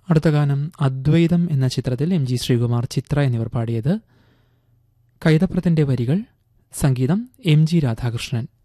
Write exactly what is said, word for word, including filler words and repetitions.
അടുത്ത ഗാനം അദ്വൈതം എന്ന ചിത്രത്തിൽ എം ജി ശ്രീകുമാർ, ചിത്ര എന്നിവർ പാടിയത്. കൈതപ്രത്തിന്റെ വരികൾ, സംഗീതം എം ജി രാധാകൃഷ്ണൻ.